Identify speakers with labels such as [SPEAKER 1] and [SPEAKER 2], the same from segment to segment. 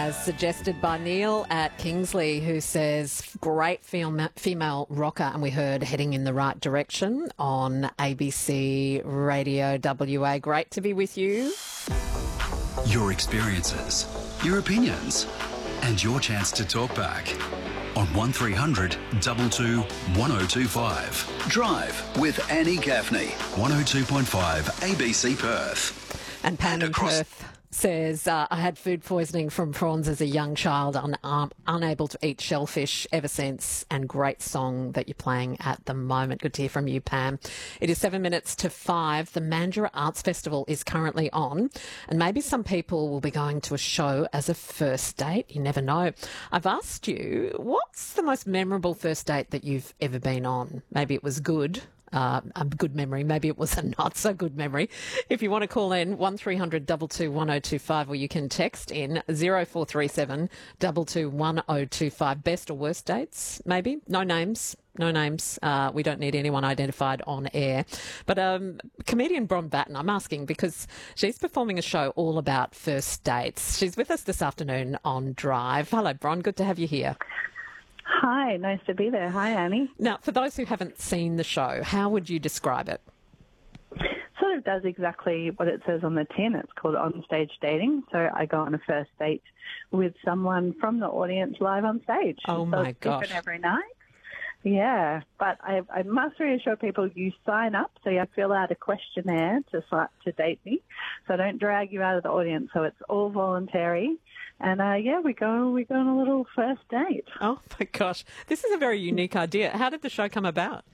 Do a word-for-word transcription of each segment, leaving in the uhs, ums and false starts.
[SPEAKER 1] as suggested by Neil at Kingsley, who says, great fem- female rocker, and we heard Heading in the Right Direction on A B C Radio W A. Great to be with you.
[SPEAKER 2] Your experiences, your opinions, and your chance to talk back on one three hundred two two one oh two five. Drive with Annie Gaffney, one oh two point five A B C Perth.
[SPEAKER 1] And Pam in Perth says, uh, I had food poisoning from prawns as a young child, un- um, unable to eat shellfish ever since, and great song that you're playing at the moment. Good to hear from you, Pam. It is seven minutes to five. The Mandurah Arts Festival is currently on, and maybe some people will be going to a show as a first date. You never know. I've asked you, what's the most memorable first date that you've ever been on? Maybe it was good. Uh, a good memory. Maybe it was a not so good memory. If you want to call in, one three hundred two two one oh two five, or you can text in zero four three seven two two one oh two five. Best or worst dates, maybe? No names. No names. Uh, we don't need anyone identified on air. But um, comedian Bron Batten, I'm asking because she's performing a show all about first dates. She's with us this afternoon on Drive. Hello, Bron. Good to have you here.
[SPEAKER 3] Hi, nice to be there. Hi, Annie.
[SPEAKER 1] Now, for those who haven't seen the show, how would you describe it?
[SPEAKER 3] Sort of does exactly what it says on the tin. It's called On-Stage Dating. So I go on a first date with someone from the audience live on stage.
[SPEAKER 1] Oh,
[SPEAKER 3] so
[SPEAKER 1] my
[SPEAKER 3] it's
[SPEAKER 1] gosh.
[SPEAKER 3] different every night. Yeah, but I, I must reassure people you sign up, so you fill out a questionnaire to to date me. So I don't drag you out of the audience, so it's all voluntary. And, uh, yeah, we go, we go on a little first date.
[SPEAKER 1] Oh, my gosh. This is a very unique idea. How did the show come about?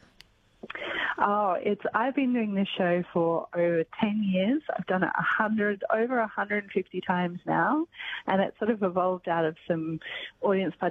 [SPEAKER 3] Oh, it's, I've been doing this show for over ten years. I've done it a hundred, over one hundred fifty times now. And it sort of evolved out of some audience